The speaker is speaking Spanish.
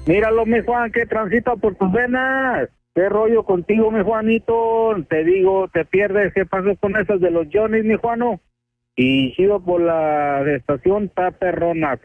Míralo, mi Juan, que transita por tus venas. ¿Qué rollo contigo, mi Juanito? Te digo, te pierdes. ¿Qué pasó con esas de los Johnny's, mi Juano? Y chido por la estación, está perrona.